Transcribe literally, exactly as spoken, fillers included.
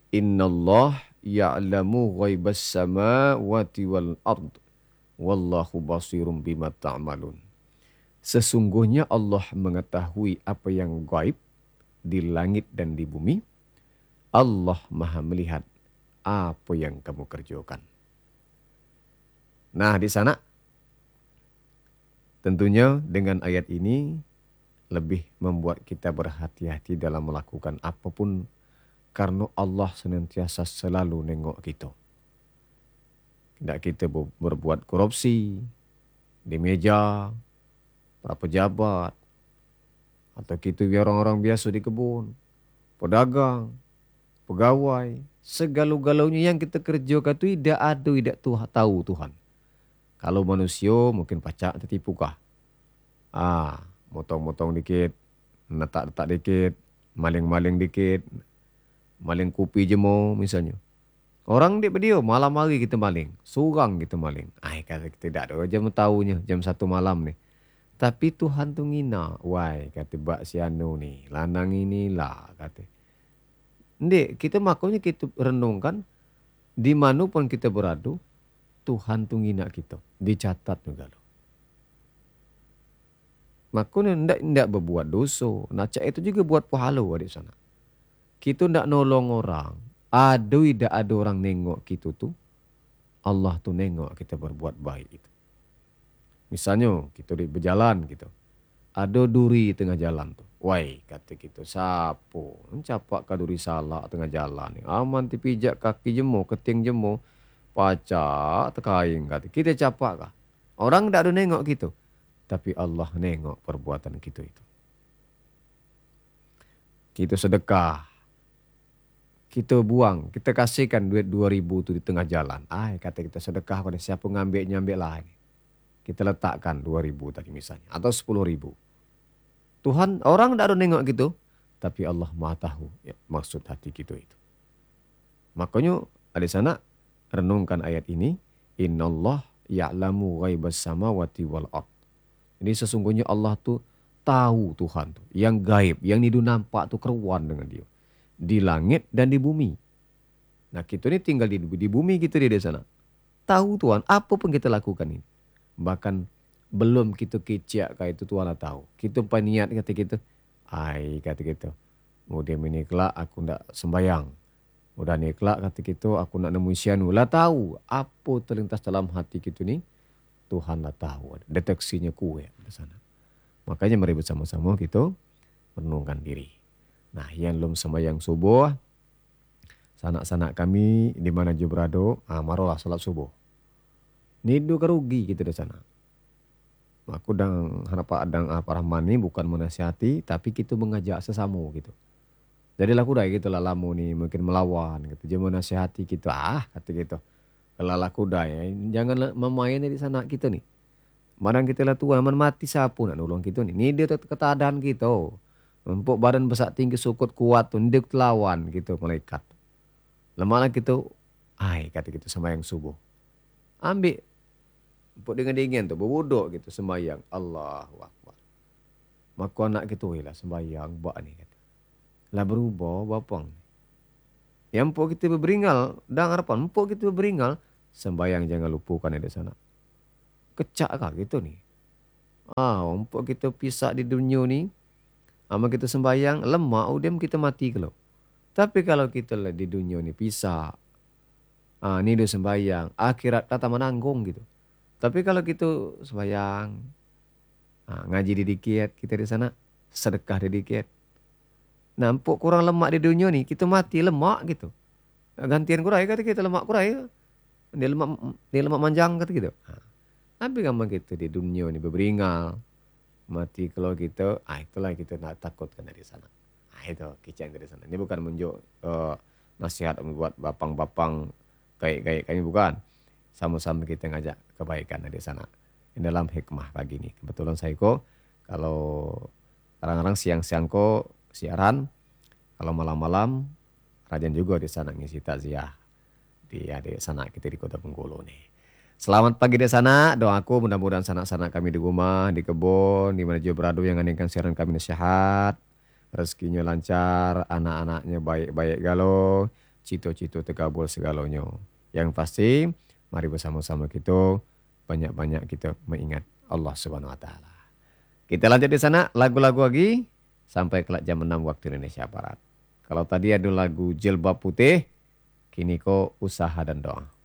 Innallah ya'lamu ghaibas samawati wal ard. Wallahu basirum bima ta'malun. Sesungguhnya Allah mengetahui apa yang gaib di langit dan di bumi. Allah Maha melihat apa yang kamu kerjakan. Nah, di sana tentunya dengan ayat ini lebih membuat kita berhati-hati dalam melakukan apapun karena Allah senantiasa selalu nengok kita. Tidak kita berbuat korupsi di meja para pejabat atau kita orang-orang biasa di kebun, pedagang, pegawai, segala-galanya yang kita kerjakan itu tidak ada, tidak tahu Tuhan. Kalau manusia mungkin pacak tertipu kah? Ah, motong-motong dikit, letak-letak dikit, maling-maling dikit, maling kopi jemo misalnya. Orang dia berdia malam hari kita maling, surang kita maling. Ai kata kita tidak ada jam tahunya, jam satu malam nih. Tapi Tuhan tu ngina, wai kata bak si anu ni, lanang inilah kata. Ndek, kita makanya kita renungkan di mana pun kita berada, Tuhan tu ngina kita, dicatat juga loh. Makanya ndak ndak berbuat dosa, nak cak itu juga buat pahala di sana. Kita ndak nolong orang, ada tidak ada orang nengok kita tu, Allah tu nengok kita berbuat baik itu. Misalnya kita di berjalan gitu, ada duri tengah jalan tu. Wai kata kita, sapo mencapak ka duri salah tengah jalan ni. Aman tipijak kaki jemo, keting jemo, pacak tekaing kata. Kita capak kah? Orang tak ada nengok kita. Tapi Allah nengok perbuatan kita itu. Kita sedekah. Kita buang, kita kasihkan duit dua ribu tu di tengah jalan. Ai kata kita sedekah pada siapa ngambil nyambil lah. Kita letakkan dua ribu tadi misalnya. Atau sepuluh ribu. Tuhan, orang tak ada nengok gitu. Tapi Allah maha tahu ya, maksud hati kita itu. Makanya di sana renungkan ayat ini. Innallah ya'lamu ghaibas samawati wal ard. Ini sesungguhnya Allah tu tahu Tuhan tu. Yang gaib, yang nidu nampak tu keruan dengan dia. Di langit dan di bumi. Nah kita ni tinggal di, di bumi kita di sana. Tahu Tuhan apa pun kita lakukan ini. Bahkan belum kita kecek kah itu Tuhan lah tahu. Kita paniat kata kita. Ai kata kita. Kemudian ini kelak aku nak sembayang. Udah ni kelak kata kita aku nak nemu syanu. Lah tahu apa terlintas dalam hati kita ni. Tuhan lah tahu. Deteksinya kuat di sana. Makanya mari bersama-sama kita renungkan diri. Nah yang belum sembahyang subuh. Sanak-sanak kami di mana je berada. Ah, marolah salat subuh. Nidu kerugi kita di sana. Aku dan harap adang apa rahman ni bukan menasihati. Tapi kita mengajak sesama gitu. Jadi laku dah gitu lah lamu ni mungkin melawan. Gitu. Dia menasihati kita. Ah kata gitu. Kalau laku dah ya. Jangan memain di sana kita ni. Madang kita lah tua. Man mati siapa nak nolong kita ni. Ni dia ketadaan kita. Empuk badan besar tinggi sukut kuat tu. Dia lawan gitu malaikat. Lemahlah kita. Ai kata kita sembahyang subuh. Ambil. Empuk dengan dingin tu. Berwuduk gitu sembahyang. Allahu Akbar. Maka anak kita lah sembahyang. Buat ni kata. Lah berubah bapang. Yang empuk kita berberingal. Dan harapan empuk kita berberingal. Sembahyang jangan lupakan di sana. Kecak kah gitu ni. Ah, empuk kita pisah di dunia ni. Ama kita sembahyang. Lemak udem kita mati kalau. Tapi kalau kita lah di dunia ni pisah. Ah, ni dia sembahyang. Akhirat tak menanggung gitu. Tapi kalau kita sembahyang. Ah, ngaji dikit kita di sana. Sedekah dikit. Nampak kurang lemak di dunia ni. Kita mati lemak gitu. Gantian kurai kata kita lemak kurai. Dia lemak, dia lemak manjang kata gitu. Ha. Tapi kalau kita di dunia ni berberingal. Mati kalau kita. Ah, itulah kita nak takutkan dari sana. Ah, itu kicang dari sana. Ini bukan menunjuk uh, nasihat membuat bapang-bapang. Kayak-kayak kami bukan. Sama-sama kita ngajak kebaikan dari sana. Ini dalam hikmah pagi ni. Kebetulan saya kok. Kalau kadang-kadang siang-siang kok. Siaran, kalau malam-malam Rajan juga di sana ngisi takziah di adik sana kita di Kota Bengkulu nih. Selamat pagi di sana, doaku mudah-mudahan sanak-sanak kami di rumah, di kebun, di mana juga berada yang mendengarkan siaran kami sehat, rezekinya lancar, anak-anaknya baik-baik galau, cito-cito terkabul segalanya. Yang pasti mari bersama-sama kita banyak-banyak kita mengingat Allah Subhanahu wa taala. Kita lanjut di sana lagu-lagu lagi sampai kelak jam enam waktu Indonesia Barat. Kalau tadi ada lagu Jilbab Putih, kini kok usaha dan doa.